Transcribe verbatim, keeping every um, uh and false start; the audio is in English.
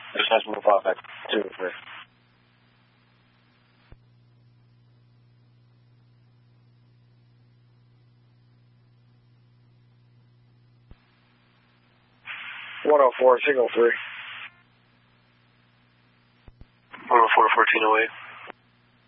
Just has to move off at two or three. one oh four, single three. one oh four, fourteen oh eight.